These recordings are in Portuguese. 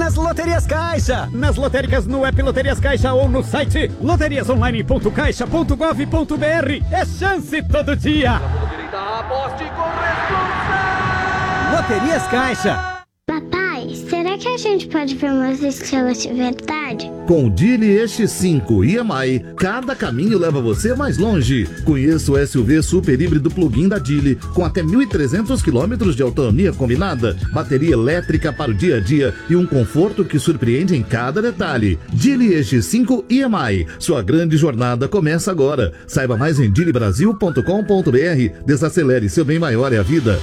nas Loterias Caixa. Nas lotéricas, no app Loterias Caixa ou no site loteriasonline.caixa.gov.br. É chance todo dia. Aposte com responsa. Loterias Caixa. Papai, será que a gente pode ver umas estrelas de verdade? Com o Geely EX5 EMI, cada caminho leva você mais longe. Conheça o SUV super híbrido plug-in da Geely, com até 1.300 km de autonomia combinada, bateria elétrica para o dia a dia e um conforto que surpreende em cada detalhe. Geely EX5 EMI, sua grande jornada começa agora. Saiba mais em geelybrasil.com.br. Desacelere, seu bem maior é a vida.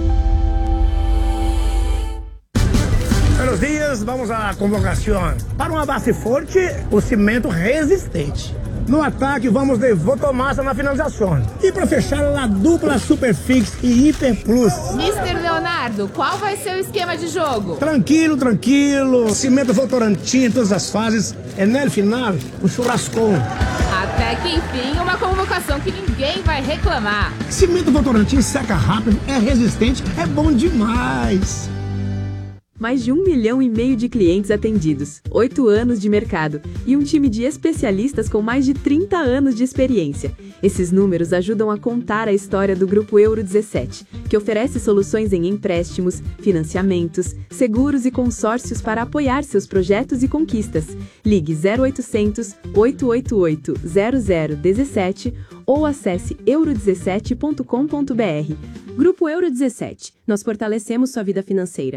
Buenos días, vamos à convocação. Para uma base forte, o cimento resistente. No ataque, vamos de Votomassa na finalização. E para fechar, a dupla Superfix e Hiper Plus. Mr. Leonardo, qual vai ser o esquema de jogo? Tranquilo, tranquilo. Cimento Votorantim em todas as fases. E no final, o churrascão. Até que enfim, uma convocação que ninguém vai reclamar. Cimento Votorantim seca rápido, é resistente, é bom demais. Mais de 1,5 milhão de clientes atendidos, 8 anos de mercado e um time de especialistas com mais de 30 anos de experiência. Esses números ajudam a contar a história do Grupo Euro 17, que oferece soluções em empréstimos, financiamentos, seguros e consórcios para apoiar seus projetos e conquistas. Ligue 0800 888 0017 ou acesse euro17.com.br. Grupo Euro 17. Nós fortalecemos sua vida financeira.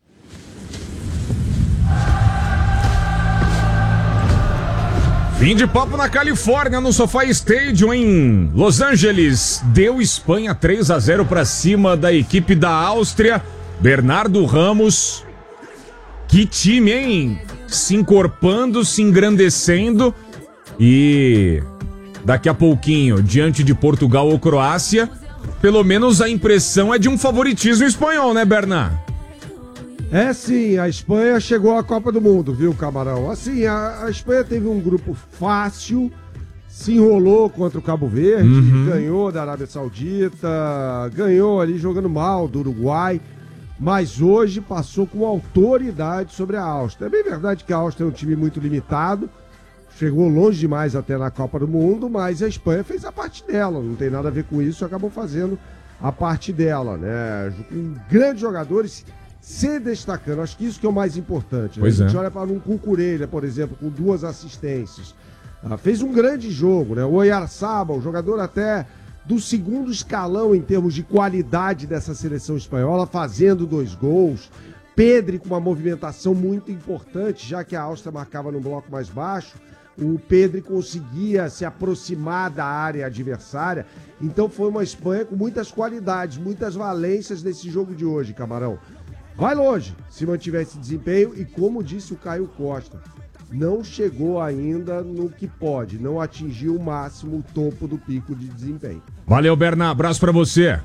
Fim de papo na Califórnia, no SoFi Stadium, em Los Angeles. Deu Espanha 3-0 para cima da equipe da Áustria. Bernardo Ramos. Que time, hein? Se encorpando, se engrandecendo. E daqui a pouquinho, diante de Portugal ou Croácia, pelo menos a impressão é de um favoritismo espanhol, né, Bernardo? É sim, a Espanha chegou à Copa do Mundo, viu, Camarão? Assim, a Espanha teve um grupo fácil, se enrolou contra o Cabo Verde, ganhou da Arábia Saudita, ganhou ali jogando mal do Uruguai, mas hoje passou com autoridade sobre a Áustria. É bem verdade que a Áustria é um time muito limitado, chegou longe demais até na Copa do Mundo, mas a Espanha fez a parte dela, não tem nada a ver com isso, acabou fazendo a parte dela, né? Com grandes jogadores se destacando, acho que isso que é o mais importante, né? A gente olha para um Cucurella, por exemplo, com 2 assistências, fez um grande jogo, né? O Oyarzabal, o jogador até do segundo escalão em termos de qualidade dessa seleção espanhola, fazendo 2 gols. Pedri com uma movimentação muito importante, já que a Áustria marcava no bloco mais baixo, o Pedri conseguia se aproximar da área adversária, então foi uma Espanha com muitas qualidades, muitas valências nesse jogo de hoje, Camarão. Vai longe, se mantiver esse desempenho, e como disse o Caio Costa, não chegou ainda no que pode, não atingiu o máximo, o topo do pico de desempenho. Valeu, Bernardo, abraço pra você.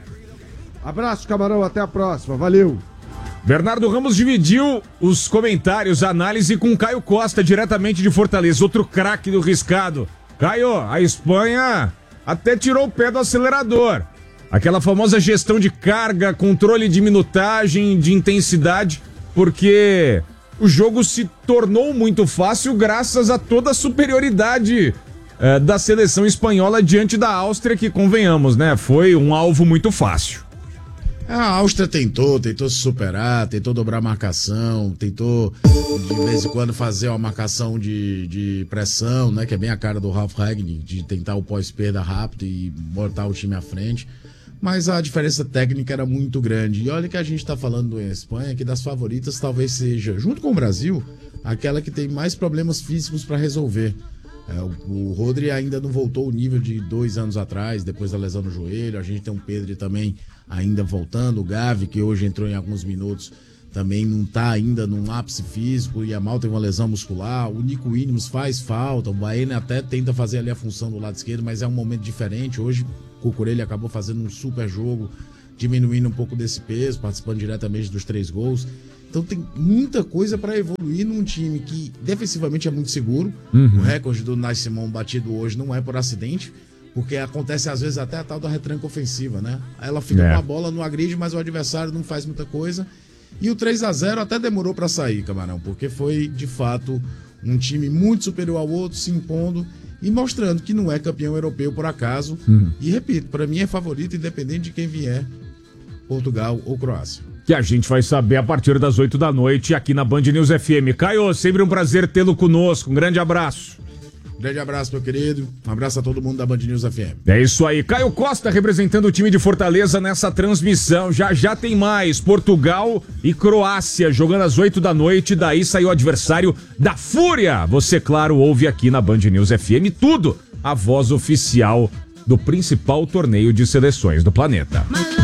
Abraço, Camarão, até a próxima, valeu. Bernardo Ramos dividiu os comentários, a análise com Caio Costa, diretamente de Fortaleza, outro craque do riscado. Caio, a Espanha até tirou o pé do acelerador. Aquela famosa gestão de carga, controle de minutagem, de intensidade, porque o jogo se tornou muito fácil graças a toda a superioridade da seleção espanhola diante da Áustria, que, convenhamos, né, foi um alvo muito fácil. A Áustria tentou se superar, tentou dobrar a marcação, tentou de vez em quando fazer uma marcação de pressão, né, que é bem a cara do Ralf Rangnick, de tentar o pós-perda rápido e botar o time à frente. Mas a diferença técnica era muito grande. E olha que a gente está falando em Espanha, que das favoritas talvez seja, junto com o Brasil, aquela que tem mais problemas físicos para resolver. O Rodri ainda não voltou ao nível de 2 anos atrás, depois da lesão no joelho. A gente tem um Pedri também ainda voltando. O Gavi, que hoje entrou em alguns minutos, também não está ainda num ápice físico. O Yamal tem uma lesão muscular. O Nico Williams faz falta. O Baena até tenta fazer ali a função do lado esquerdo, mas é um momento diferente. Hoje o Cucurella acabou fazendo um super jogo, diminuindo um pouco desse peso, participando diretamente dos 3 gols. Então tem muita coisa para evoluir num time que defensivamente é muito seguro. O recorde do Unai Simon batido hoje não é por acidente, porque acontece às vezes até a tal da retranca ofensiva, né? Ela fica com a bola, não agride, mas o adversário não faz muita coisa. E o 3-0 até demorou para sair, Camarão, porque foi, de fato, um time muito superior ao outro, se impondo e mostrando que não é campeão europeu por acaso. E repito, para mim é favorito, independente de quem vier, Portugal ou Croácia. Que a gente vai saber a partir das 8 da noite aqui na Band News FM. Caio, sempre um prazer tê-lo conosco. Um grande abraço. Grande abraço, meu querido. Um abraço a todo mundo da Band News FM. É isso aí. Caio Costa representando o time de Fortaleza nessa transmissão. Já tem mais. Portugal e Croácia jogando às 8 da noite. Daí saiu o adversário da Fúria. Você, claro, ouve aqui na Band News FM tudo. A voz oficial do principal torneio de seleções do planeta.